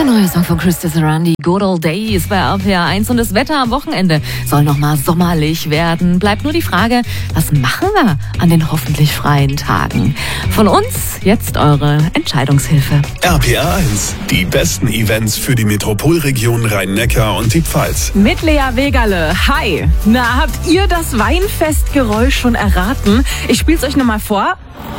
Der neue Song von Chris Sarandi, Good Old Days bei RPA 1. Und das Wetter am Wochenende soll nochmal sommerlich werden. Bleibt nur die Frage, was machen wir an den hoffentlich freien Tagen? Von uns jetzt eure Entscheidungshilfe. RPA 1, die besten Events für die Metropolregion Rhein-Neckar und die Pfalz. Mit Lea Wegerle. Hi. Na, habt ihr das Weinfestgeräusch schon erraten? Ich spiel's euch nochmal vor.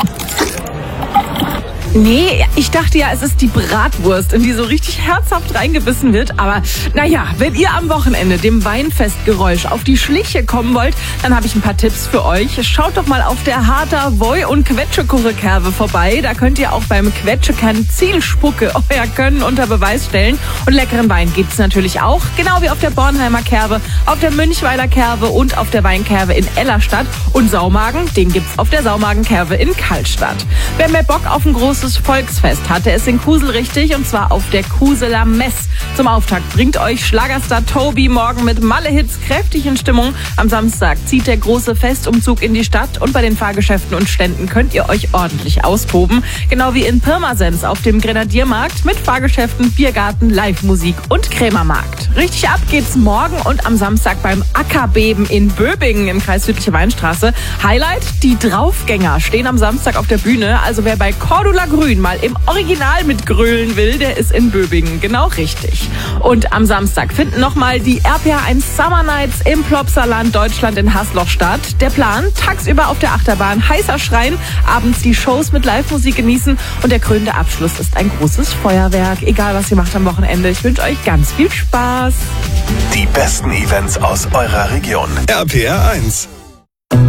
Nee, ich dachte ja, es ist die Bratwurst, in die so richtig herzhaft reingebissen wird. Aber naja, wenn ihr am Wochenende dem Weinfestgeräusch auf die Schliche kommen wollt, dann habe ich ein paar Tipps für euch. Schaut doch mal auf der Harter Woi- und Quetschekurre-Kerve vorbei. Da könnt ihr auch beim Quetschekern Zielspucke euer Können unter Beweis stellen. Und leckeren Wein gibt's natürlich auch, genau wie auf der Bornheimer Kerve, auf der Münchweiler Kerve und auf der Weinkerve in Ellerstadt. Und Saumagen, den gibt's auf der Saumagenkerve in Kallstadt. Wer mehr Bock auf ein großes Volksfest hatte es in Kusel richtig, und zwar auf der Kuseler Mess. Zum Auftakt bringt euch Schlagerstar Tobi morgen mit Malle-Hits kräftig in Stimmung. Am Samstag zieht der große Festumzug in die Stadt und bei den Fahrgeschäften und Ständen könnt ihr euch ordentlich austoben. Genau wie in Pirmasens auf dem Grenadiermarkt mit Fahrgeschäften, Biergarten, Live-Musik und Krämermarkt. Richtig ab geht's morgen und am Samstag beim Ackerbeben in Böbingen im Kreis Südliche Weinstraße. Highlight, die Draufgänger stehen am Samstag auf der Bühne. Also wer bei Cordula Grün mal im Original mitgrölen will, der ist in Böbingen genau richtig. Und am Samstag finden nochmal die RPA 1 Summer Nights im Plopsaland Deutschland in Hasloch statt. Der Plan, tagsüber auf der Achterbahn heißer schreien, abends die Shows mit Live-Musik genießen und der krönende Abschluss ist ein großes Feuerwerk. Egal was ihr macht am Wochenende, ich wünsche euch ganz viel Spaß. Die besten Events aus eurer Region. RPA 1.